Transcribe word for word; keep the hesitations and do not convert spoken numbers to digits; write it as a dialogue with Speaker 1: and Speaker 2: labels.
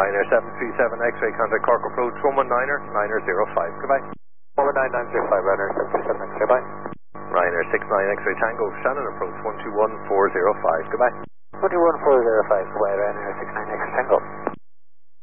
Speaker 1: Ryanair seven three seven X-ray, contact Cork approach one one niner, niner zero five, goodbye.
Speaker 2: one one nine nine zero five, Ryanair seven three seven X-ray, bye.
Speaker 1: Ryanair six nine X-ray Tango, Shannon approach one two one four zero five, goodbye.
Speaker 2: one two one four zero five, goodbye, Ryanair six nine X-ray Tango.